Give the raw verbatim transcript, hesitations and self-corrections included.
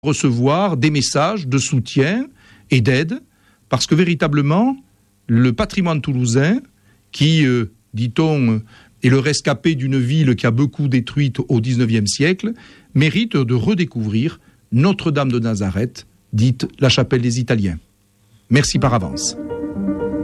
recevoir des messages de soutien et d'aide, parce que véritablement, le patrimoine toulousain, qui, euh, dit-on, est le rescapé d'une ville qui a beaucoup détruite au dix-neuvième siècle, mérite de redécouvrir Notre-Dame de Nazareth, dite la chapelle des Italiens. Merci par avance.